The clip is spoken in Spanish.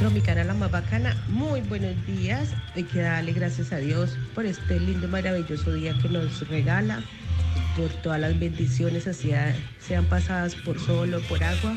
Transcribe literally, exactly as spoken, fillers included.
Tropicana la más bacana, muy buenos días. Hay que darle gracias a Dios por este lindo, maravilloso día que nos regala, por todas las bendiciones, así sean pasadas por sol o por agua.